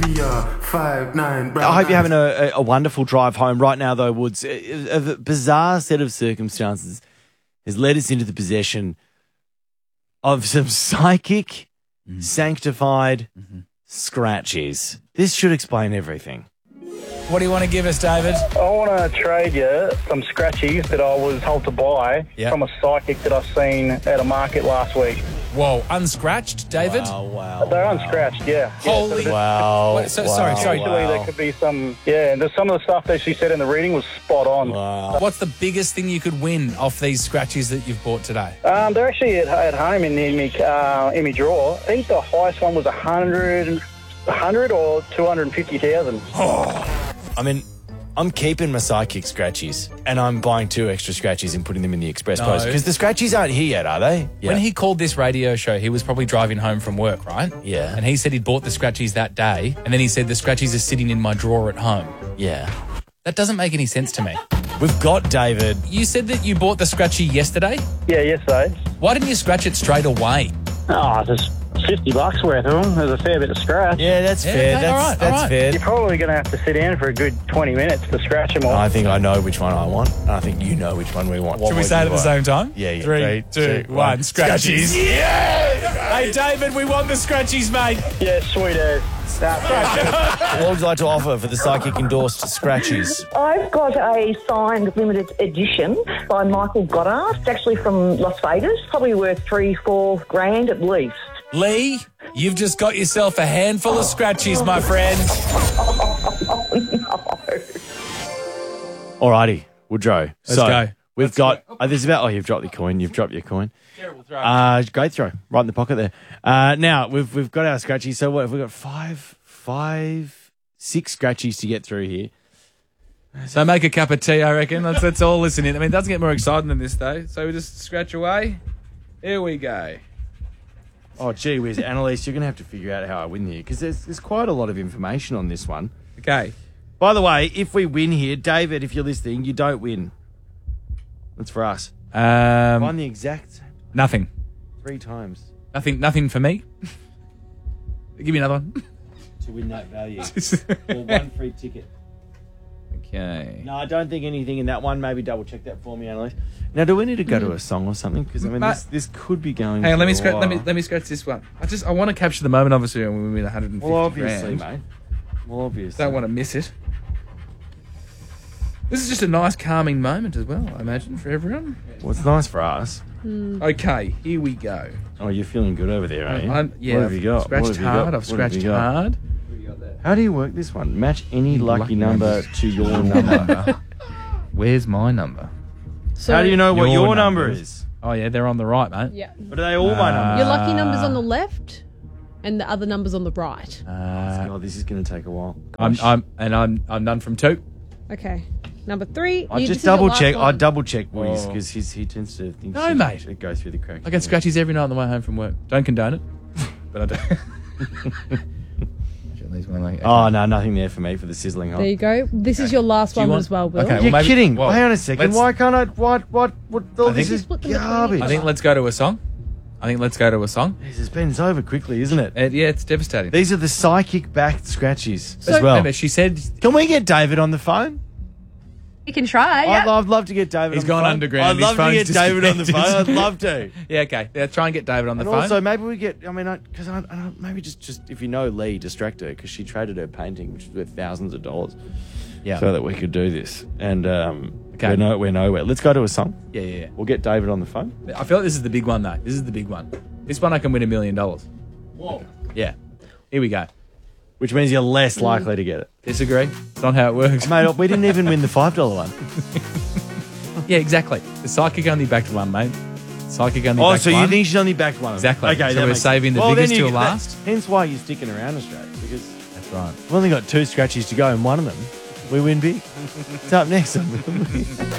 I hope you're having a wonderful drive home. Right now, though, Woods, a bizarre set of circumstances has led us into the possession of some psychic, sanctified scratchies. This should explain everything. What do you want to give us, David? I want to trade you some scratchies that I was told to buy from a psychic that I've seen at a market last week. Whoa, unscratched, David? Wow. They're unscratched, yeah. Holy... Wow. Wait, sorry. Usually there could be some... Yeah, and some of the stuff that she said in the reading was spot on. Wow. What's the biggest thing you could win off these scratchies that you've bought today? They're actually at home in my drawer. I think the highest one was 100 or 250,000. I mean, I'm keeping my psychic scratchies and I'm buying 2 extra scratchies and putting them in the express post because the scratchies aren't here yet, are they? When he called this radio show, he was probably driving home from work, right? Yeah. And he said he'd bought the scratchies that day, and then he said the scratchies are sitting in my drawer at home. Yeah. That doesn't make any sense to me. We've got David. You said that you bought the scratchy yesterday? Yeah, yesterday. Why didn't you scratch it straight away? Oh, there's $50 worth of them. There's a fair bit of scratch. Yeah, that's fair. okay, That's all right. fair. You're probably going to have to sit down for a good 20 minutes to scratch them all. I think I know which one I want, and I think you know which one we want. Should we say it at the same time? Yeah. 3, 2, 1. Scratchies. Yeah! Hey, David, we want the scratchies, mate. Yeah, sweet as. What would you like to offer for the psychic endorsed scratchies? I've got a signed limited edition by Michael Goddard. It's actually from Las Vegas. Probably worth $3-4 grand at least. Lee, you've just got yourself a handful of scratchies, my friend. Alrighty, Woodrow. Let's go. We've got. This is about. Oh, you've dropped your coin. You've dropped your coin. Terrible throw. Great throw, right in the pocket there. Now we've got our scratchies. So what have we got? 6 scratchies to get through here. So make a cup of tea, I reckon. Let's all listen in. I mean, it doesn't get more exciting than this, though. So we just scratch away. Here we go. Oh, gee whiz, Annalise, you're going to have to figure out how I win here because there's quite a lot of information on this one. Okay. By the way, if we win here, David, if you're listening, you don't win. That's for us. Find the exact Nothing. 3 times Nothing for me. Give me another one. to win that value. Or 1 free ticket. Okay. No, I don't think anything in that one. Maybe double check that for me, Annalise. Now, do we need to go to a song or something? Because I mean, this could be going. Hang on, let me for a scratch. while. Let me scratch this one. I want to capture the moment, obviously, when we win 150 Well, obviously, grand. mate. Well, obviously. Don't want to miss it. This is just a nice, calming moment as well, I imagine, for everyone. Well, it's nice for us. Okay, here we go. Oh, you're feeling good over there, are you? Yeah, What have you got? Scratched What have you hard. got? I've What have scratched you got? hard. How do you work this one? Match any lucky number to your number. Where's my number? So How do you know what Your your number numbers. is? Oh, yeah, they're on the right, mate. Yeah. But are they all my numbers? Your lucky number's on the left and the other number's on the right. Oh, this is going to take a while. I'm done from 2. Okay. Number 3. I this just is your double last check. I one. double check Wiz because he tends to think. No, mate. It goes through the cracks. I get scratchies every night on the way home from work. Don't condone it, but I do. Oh no, nothing there for me for the sizzling hot. There you go. This is your last one as well, Will. Okay. You're maybe- kidding. well, Hang on a second. let's- Why can't I? What? All I this think- is Split them between garbage. each I think let's go to a song. It's been over quickly, isn't it? Yeah, it's devastating. These are the psychic backed scratchies So- as well. Remember, she said Can we get David on the phone? You can try. I'd love to get David He's on the phone. gone underground. I'd His love to phone's get David on the phone. disconnected. I'd love to. Yeah, okay. Yeah, try and get David on the And phone. also, maybe we get, because maybe just if you know Lee, distract her because she traded her painting, which is worth thousands of dollars, yeah. so that we could do this. And Okay. we're nowhere. Let's go to a song. Yeah. We'll get David on the phone. I feel like this is the big one, though. This is the big one. This one I can win $1 million. Whoa. Yeah. Here we go. Which means you're less likely to get it. Disagree? It's not how it works. Mate, we didn't even win the $5 one. Yeah, exactly. The psychic only backed one, mate. Psychic only Oh, backed so one. you think she's only backed one? Exactly. Okay, So that we're makes saving sense. the biggest then till you- last? Hence why you're sticking around Australia, because That's right. we've only got 2 scratches to go, and one of them, we win big. It's up next.